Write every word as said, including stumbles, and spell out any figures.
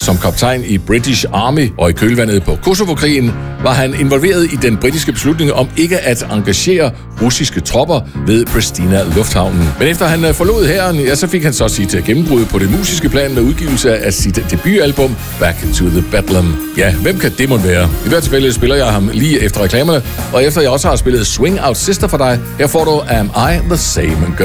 Som kaptajn i British Army og i kølvandet på Kosovo-krigen var han involveret i den britiske beslutning om ikke at engagere russiske tropper ved Pristina Lufthavnen. Men efter han forlod hæren, ja, så fik han så sit gennembrud på det musiske plan med udgivelse af sit debutalbum Back to the Bedlam. Ja, hvem kan det måtte være? I hvert tilfælde spiller jeg ham lige efter reklamerne, og efter jeg også har spillet Swing Out Sister for dig, her får du Am I the Same Girl?